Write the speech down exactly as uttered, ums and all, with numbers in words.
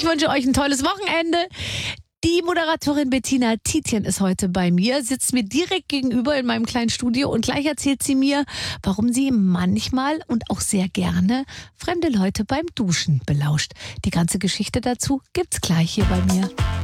Ich wünsche euch ein tolles Wochenende. Die Moderatorin Bettina Tietjen ist heute bei mir, sitzt mir direkt gegenüber in meinem kleinen Studio und gleich erzählt sie mir, warum sie manchmal und auch sehr gerne fremde Leute beim Duschen belauscht. Die ganze Geschichte dazu gibt's gleich hier bei mir.